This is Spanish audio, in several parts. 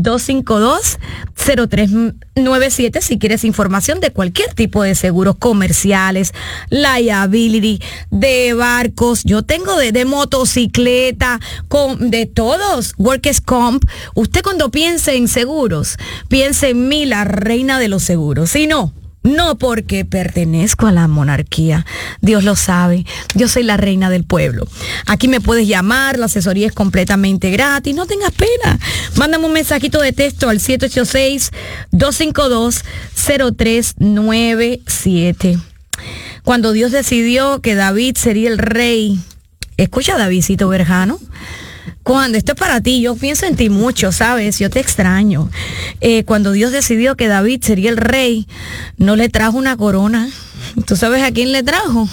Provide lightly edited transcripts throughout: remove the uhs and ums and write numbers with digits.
686-252-0397 si quieres información de cualquier tipo de seguros comerciales, liability, de barcos. Yo tengo de motocicleta, de todos, workers comp. Usted cuando piense en seguros, piense en mí, la reina de los seguros. Si no porque pertenezco a la monarquía. Dios lo sabe. Yo soy la reina del pueblo. Aquí me puedes llamar, la asesoría es completamente gratis. No tengas pena. Mándame un mensajito de texto al 786-252-0397. Cuando Dios decidió que David sería el rey, escucha, Davidcito Berjano, cuando esto es para ti, yo pienso en ti mucho, ¿sabes? Yo te extraño. Cuando Dios decidió que David sería el rey, no le trajo una corona. ¿Tú sabes a quién le trajo?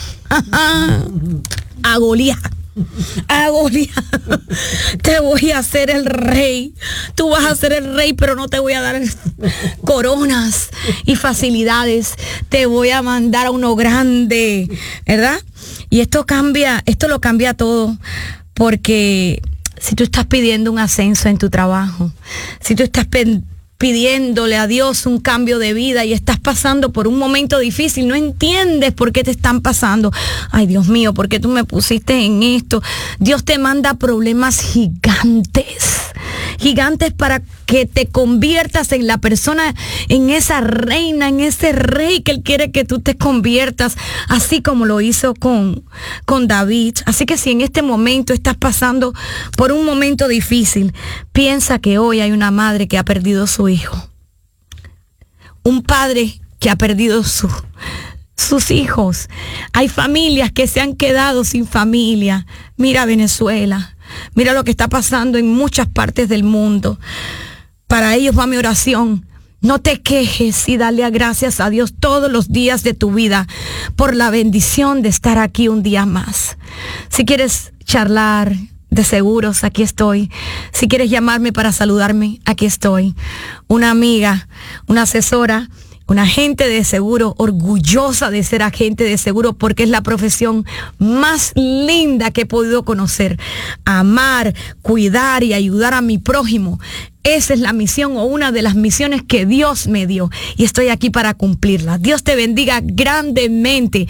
A Goliat. A Goliat. Te voy a hacer el rey. Tú vas a ser el rey, pero no te voy a dar coronas y facilidades. Te voy a mandar a uno grande, ¿verdad? Y esto lo cambia todo, porque si tú estás pidiendo un ascenso en tu trabajo, si tú estás pidiéndole a Dios un cambio de vida y estás pasando por un momento difícil, no entiendes por qué te están pasando. Ay, Dios mío, ¿por qué tú me pusiste en esto? Dios te manda problemas gigantes para que te conviertas en la persona, en esa reina, en ese rey que Él quiere que tú te conviertas, así como lo hizo con David. Así que si en este momento estás pasando por un momento difícil, piensa que hoy hay una madre que ha perdido su hijo, un padre que ha perdido sus hijos. Hay familias que se han quedado sin familia. Mira Venezuela. Mira lo que está pasando en muchas partes del mundo. Para ellos va mi oración. No te quejes y dale gracias a Dios todos los días de tu vida por la bendición de estar aquí un día más. Si quieres charlar de seguros, aquí estoy. Si quieres llamarme para saludarme, aquí estoy. Una amiga, una asesora, una agente de seguro, orgullosa de ser agente de seguro, porque es la profesión más linda que he podido conocer. Amar, cuidar y ayudar a mi prójimo. Esa es la misión, o una de las misiones que Dios me dio, y estoy aquí para cumplirla. Dios te bendiga grandemente.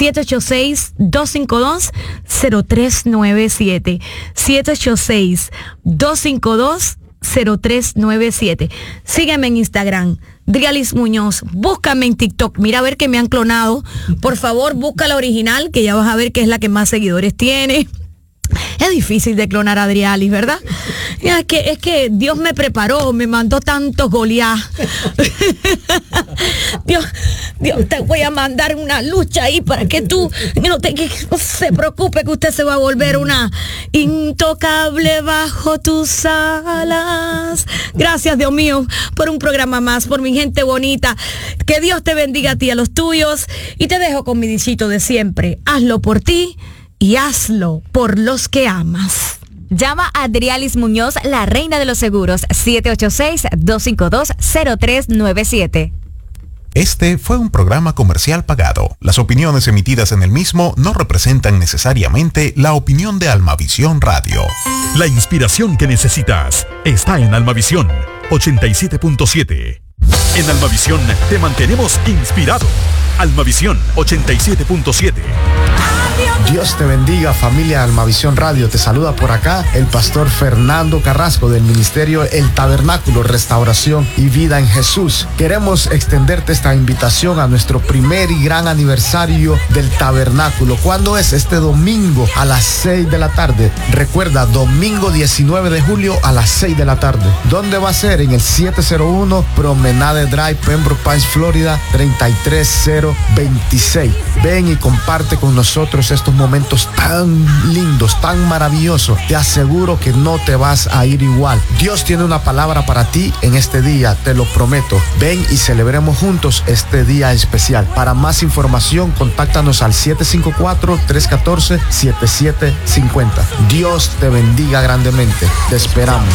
786-252-0397. 786-252-0397. Sígueme en Instagram, Drialis Muñoz. Búscame en TikTok. Mira a ver que me han clonado. Por favor, busca la original, que ya vas a ver que es la que más seguidores tiene. Es difícil de clonar a Drialis, ¿verdad? Es que Dios me preparó, me mandó tantos Goliat. Dios, te voy a mandar una lucha ahí para que tú no se preocupe, que usted se va a volver una intocable bajo tus alas. Gracias, Dios mío, por un programa más, por mi gente bonita. Que Dios te bendiga a ti y a los tuyos. Y te dejo con mi dichito de siempre. Hazlo por ti y hazlo por los que amas. Llama a Drialis Muñoz, la reina de los seguros, 786-252-0397. Este fue un programa comercial pagado. Las opiniones emitidas en el mismo no representan necesariamente la opinión de Almavisión Radio. La inspiración que necesitas está en Almavisión 87.7. En Almavisión te mantenemos inspirado. Almavisión 87.7. Dios te bendiga, familia Almavisión Radio. Te saluda por acá el pastor Fernando Carrasco del ministerio El Tabernáculo, Restauración y Vida en Jesús. Queremos extenderte esta invitación a nuestro primer y gran aniversario del Tabernáculo. ¿Cuándo es? Este domingo a las 6 de la tarde. Recuerda, domingo 19 de julio a las 6 de la tarde. ¿Dónde va a ser? En el 701 Promenade Drive, Pembroke Pines, Florida, 33026. Ven y comparte con nosotros estos momentos tan lindos, tan maravillosos. Te aseguro que no te vas a ir igual. Dios tiene una palabra para ti en este día, te lo prometo. Ven y celebremos juntos este día especial. Para más información, contáctanos al 754-314-7750. Dios te bendiga grandemente. Te esperamos.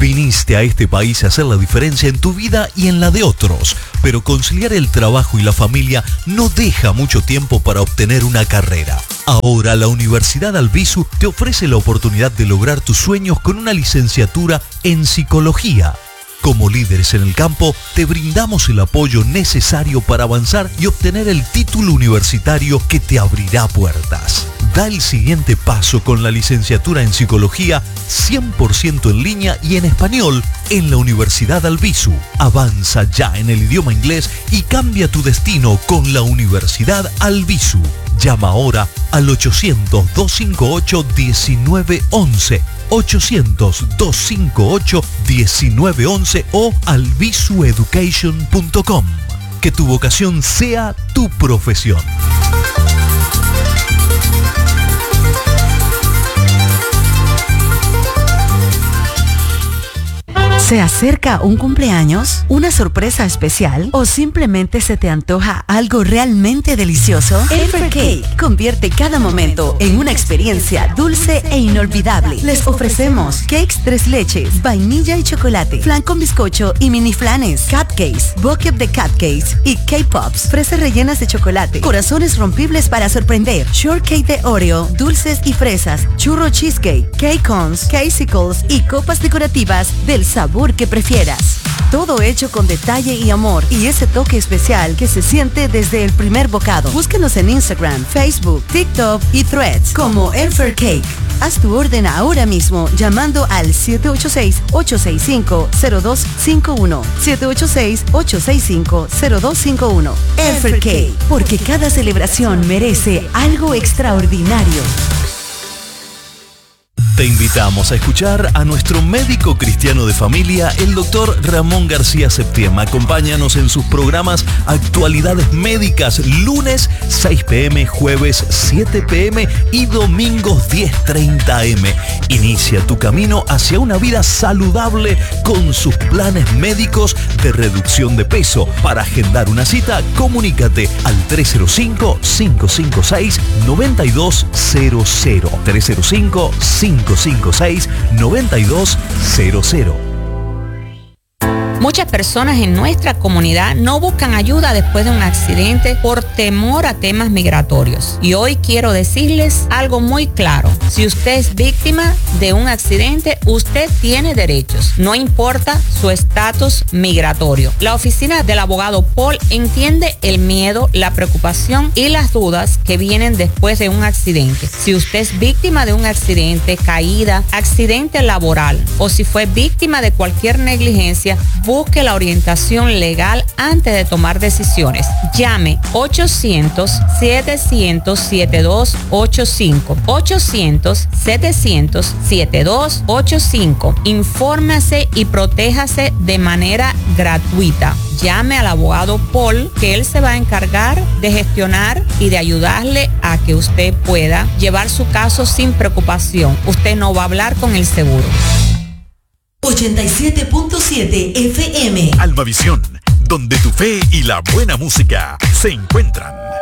Viniste a este país a hacer la diferencia en tu vida y en la de otros, pero conciliar el trabajo y la familia no deja mucho tiempo para obtener una carrera. Ahora la Universidad Albizu te ofrece la oportunidad de lograr tus sueños con una licenciatura en psicología. Como líderes en el campo, te brindamos el apoyo necesario para avanzar y obtener el título universitario que te abrirá puertas. Da el siguiente paso con la licenciatura en psicología 100% en línea y en español en la Universidad Albizu. Avanza ya en el idioma inglés y cambia tu destino con la Universidad Albizu. Llama ahora al 800-258-1911, 800-258-1911 o albizueducation.com. Que tu vocación sea tu profesión. ¿Se acerca un cumpleaños, una sorpresa especial o simplemente se te antoja algo realmente delicioso? Elfer Cake convierte cada momento en una experiencia dulce e inolvidable. Les ofrecemos cakes 3 leches, vainilla y chocolate, flan con bizcocho y mini flanes, cupcakes, bucket de cupcakes y K-Pops, fresas rellenas de chocolate, corazones rompibles para sorprender, shortcake de Oreo, dulces y fresas, churro cheesecake, cake cones, casicles y copas decorativas del sabor que prefieras. Todo hecho con detalle y amor y ese toque especial que se siente desde el primer bocado. Búsquenos en Instagram, Facebook, TikTok y Threads como Elfer Cake. Haz tu orden ahora mismo llamando al 786-865-0251. 786-865-0251. Elfer Cake, porque cada celebración merece algo extraordinario. Te invitamos a escuchar a nuestro médico cristiano de familia, el doctor Ramón García Septiema. Acompáñanos en sus programas Actualidades Médicas, lunes 6 p.m., jueves 7 p.m. y domingos 10:30 am. Inicia tu camino hacia una vida saludable con sus planes médicos de reducción de peso. Para agendar una cita, comunícate al 305-556-9200. 305-556-9200. Muchas personas en nuestra comunidad no buscan ayuda después de un accidente por temor a temas migratorios. Y hoy quiero decirles algo muy claro. Si usted es víctima de un accidente, usted tiene derechos, no importa su estatus migratorio. La oficina del abogado Paul entiende el miedo, la preocupación y las dudas que vienen después de un accidente. Si usted es víctima de un accidente, caída, accidente laboral o si fue víctima de cualquier negligencia, busque la orientación legal antes de tomar decisiones. Llame 800-700-7285. 800-700-7285. Infórmese y protéjase de manera gratuita. Llame al abogado Paul, que él se va a encargar de gestionar y de ayudarle a que usted pueda llevar su caso sin preocupación. Usted no va a hablar con el seguro. 87.7 FM. Almavisión, donde tu fe y la buena música se encuentran.